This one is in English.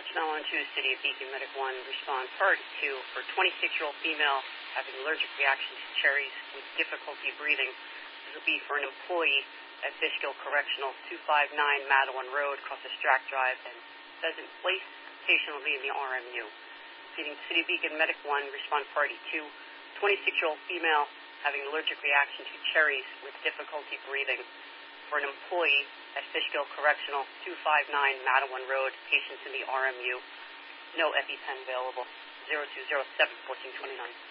911 City of Beacon Medic 1, respond priority 2 for 26-year-old female having allergic reaction to cherries with difficulty breathing. This will be for an employee at Fishkill Correctional, 259 Madawan Road, across the Strack Drive and Pheasant Place. Patient will be in the RMU. Feeding City of Beacon Medic 1, respond priority 2, 26-year-old female having allergic reaction to cherries with difficulty breathing. For an employee at Fishkill Correctional, 259 Madawan Road, patients in the RMU. No EpiPen available. 0207-1429.